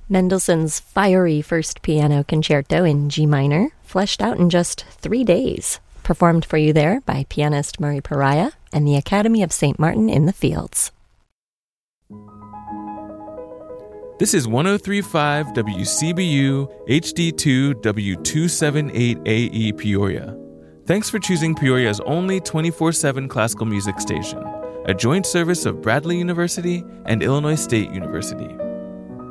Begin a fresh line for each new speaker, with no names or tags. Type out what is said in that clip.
Mendelssohn's fiery first piano concerto in G minor, fleshed out in just 3 days. Performed for you there by pianist Murray Pariah and the Academy of St. Martin in the Fields.
This is 103.5 WCBU HD2 W278AE Peoria. Thanks for choosing Peoria's only 24/7 classical music station, a joint service of Bradley University and Illinois State University.